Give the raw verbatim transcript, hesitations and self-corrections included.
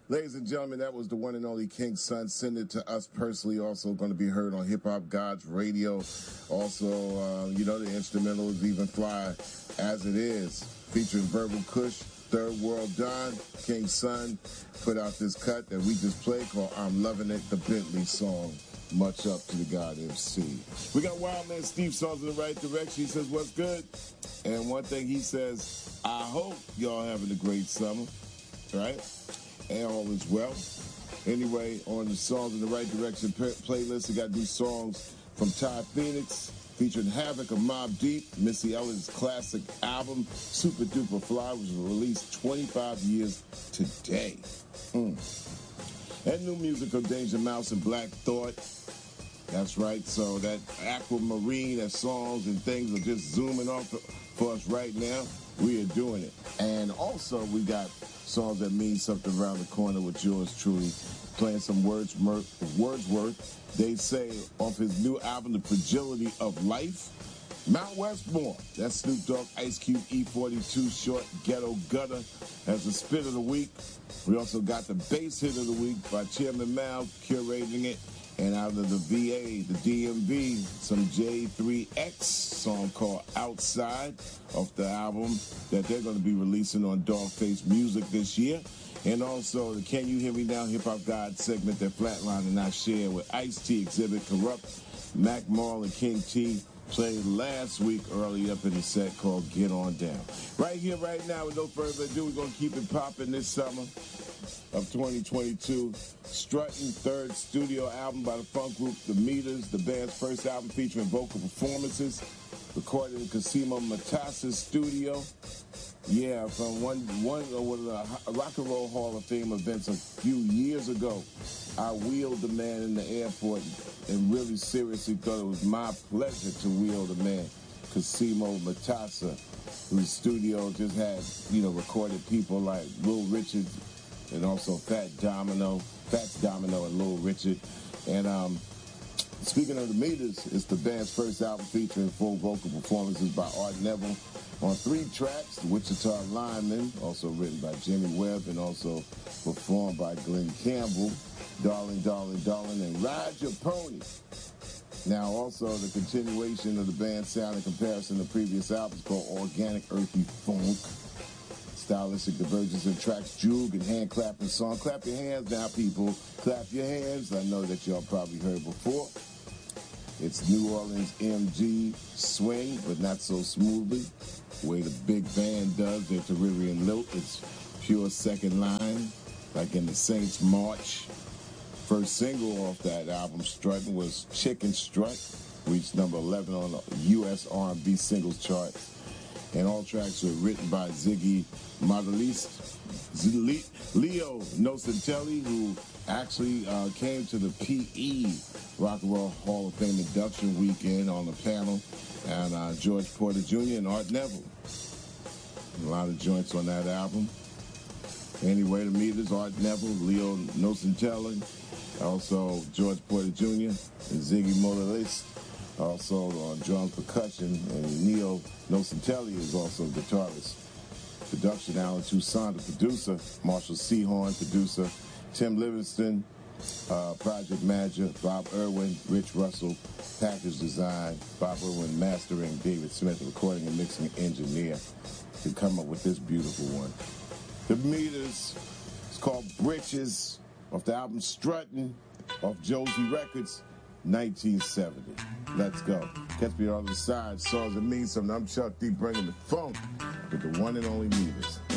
Ladies and gentlemen, that was the one and only King Son. Send it to us personally. Also going to be heard on Hip Hop Gods Radio. Also, uh, you know, the instrumental is Even Fly As It Is, featuring Verbal Kush, Third World Don. King Son put out this cut that we just played called I'm Loving It, the Bentley song. Much up to the God M C. We got Wildman Steve Songs in the right direction. He says, what's good? And one thing he says, I hope y'all having a great summer, right? And all is well. Anyway, on the Songs in the Right Direction p- playlist, we got these songs from Ty Phoenix, featuring Havoc of Mobb Deep, Missy Elliott's classic album, Super Duper Fly, was released twenty-five years today. Mm. And new music of Danger Mouse and Black Thought. That's right. So that Aquamarine, that songs and things are just zooming off for us right now. We are doing it. And also we got songs that mean something around the corner with yours truly, playing some words, Wordsworth. They say off his new album, The Fragility of Life, Mount Westmore. That's Snoop Dogg, Ice Cube, E forty-two, Short, Ghetto Gutter as the spit of the week. We also got the bass hit of the week by Chairman Mao, curating it. And out of the V A, the D M V, some J three X song called Outside off the album that they're going to be releasing on Dogface Music this year. And also the Can You Hear Me Now Hip Hop God segment that Flatline and I share with Ice-T, Exhibit, Corrupt, Mac Mall, and King T played last week early up in the set called Get On Down. Right here, right now, with no further ado, we're going to keep it popping this summer of twenty twenty-two. Strutting, third studio album by the funk group The Meters, the band's first album featuring vocal performances, recorded in Cosimo Matassa's studio. Yeah, from one one of the Rock and Roll Hall of Fame events a few years ago, I wheeled the man in the airport and really seriously thought it was my pleasure to wheel the man, Cosimo Matassa, whose studio just had, you know, recorded people like Lil Richard and also Fat Domino, Fats Domino and Lil Richard. And um, speaking of the Meters, it's the band's first album featuring full vocal performances by Art Neville on three tracks, The Wichita Lineman, also written by Jimmy Webb and also performed by Glenn Campbell, Darling, Darling, Darling, and Ride Your Pony. Now also the continuation of the band's sound in comparison to previous albums called Organic Earthy Funk. Stylistic divergence in tracks, Juke and hand clapping song. Clap your hands now, people. Clap your hands. I know that y'all probably heard before. It's New Orleans M G swing, but not so smoothly. The way the big band does their Tyrian lilt, it's pure second line, like in the Saints March. First single off that album, Strutting, was Chicken Strut, reached number eleven on the U S R and B singles chart. And all tracks were written by Ziggy Margulies, Leo Nocentelli, who actually uh, came to the P E Rock and Roll Hall of Fame induction weekend on the panel, and uh, George Porter Junior and Art Neville. A lot of joints on that album. Anyway, the Meters, Art Neville, Leo Nocentelli, also George Porter Junior and Ziggy Margulies. Also on drums, percussion, and Neo Nocentelli is also a guitarist. Production, Alan Toussaint, the producer. Marshall Seahorn, producer. Tim Livingston, uh, project manager. Bob Irwin, Rich Russell, package design. Bob Irwin mastering. David Smith, recording and mixing engineer, to come up with this beautiful one. The Meters, it's called Britches, off the album Strutting, off Josie Records, nineteen seventy. Let's go. Catch me on the other side. Songs that mean something. I'm Chuck D, bringing the funk with the one and only Meters.